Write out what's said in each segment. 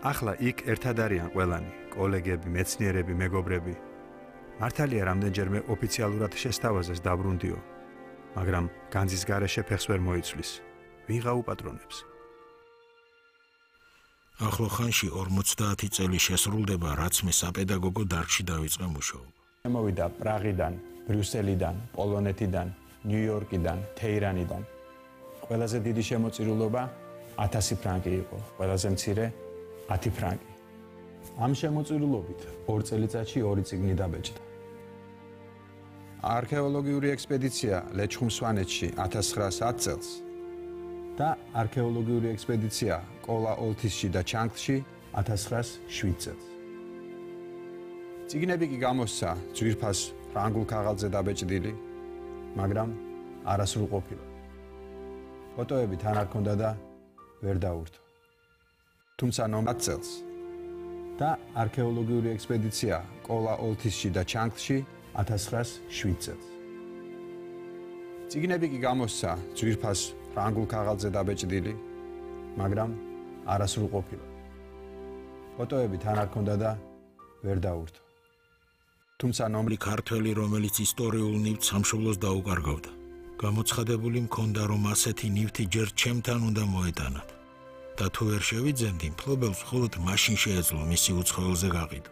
ახლა იქ ერთად არიან ყველანი, კოლეგები, მეცნიერები, მეგობრები. მართალია რამდენჯერმე ოფიციალურად შესთავაზეს დაბრუნდიო, მაგრამ განძის გარეშე ფეხს ვერ მოიცვლის. ვიღა უპატრონებს. ახლო ხანში 50 წელი შესრულდება, რაც მე საპედაგოგო დარგში დავიწყე მუშაობა. მოვიდა პრაღიდან, ბრიუსელიდან, პოლონეთიდან, ნიუ-იორკიდან, თეირანიდან. ყველაზე დიდი შემოწირულობა 1000 ფრანკი იყო, ყველაზე მცირე 10 ფრანკი. ამ შემოწირულობით 2 წელიწადში 2 წიგნი დაბეჭდა. არქეოლოგიური ექსპედიცია ლეჩხუმ-სვანეთში 1910 წელს და არქეოლოგიური ექსპედიცია კოლა-ოლთისში და ჩანგლში 1907 წელს. წიგნები კი გამოსცა ძვირფას ფრანგულ ქაღალდზე დაბეჭდილი, მაგრამ არასრულ ყოფილა. ფოტოები თან არ ქონდა და ვერ დაურთო. თუმცა ნომრად წელს და არქეოლოგიური ექსპედიცია კოლა-ოლთისში და ჩანგლში 1907 წელს. წიგნები კი გამოსცა ძვირფას ფრანგულ ქაღალდზე დაბეჭდილი, მაგრამ არასრულ ყოფილა. ფოტოები თან არ ქონდა და ვერ დაურთო. თუმცა ნომრი ქართველი, რომელიც ისტორიულ ნივთს სამშობლოს დაუკარგავდა. გამოცხადებული მქონდა, რომ ასეთი ნივთი ჯერ ჩემთან უნდა მოეტანათ. და თუ ვერ შევიძენდი, მფლობელს მხოლოდ მაშინ შეეძლო მისი უცხოელზე გაყიდო.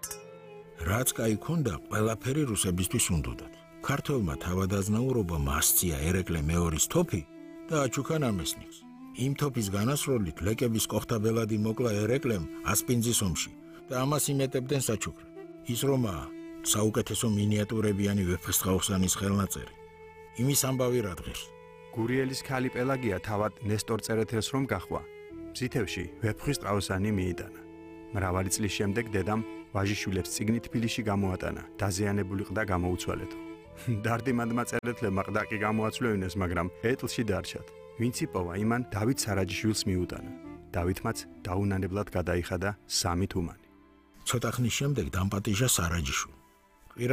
რაც კაი ქონდა, ყველაფერი რუსებისთვის უნდოდათ. ქართველმა თავადაზნაურობამ ასწია ერეკლე მეორის თოფი და აჩუქა ნამესნიკს. იმ თოფის განასროლით ლეკების კოხტაბელადი მოკლა ერეკლემ ასპინძის ომში და ამას იმეტებდნენ საჩუქრად. ის რომაა საუკეთესო მინიატურებიანი ვეფხისტყაოსანის ხელნაწერი. იმის ამბავი რა დღეს. გურიელის ქალი პელაგია თავად ნესტორ წერეთელს რომ გაჰყვა. მზითევში ვეფხისტყაოსანი მიიტანა. მრავალი წლის შემდეგ დედამ ვაჟიშვილებს წიგნი თბილისში გამოატანა, დაზიანებული ყდა გამოუცვალეთო. დარდიმანდმა წერეთლებმა ყდა კი გამოაცვლევინეს, მაგრამ ეტლში დარჩათ. ვინც იპოვა, იმან დავით სარაჯიშვილს მიუტანა. დავითმაც დაუნანებლად გადაიხადა 3 თუმანი. ცოტა ხნის შემდეგ დამპატიჟა სარაჯიშვილი.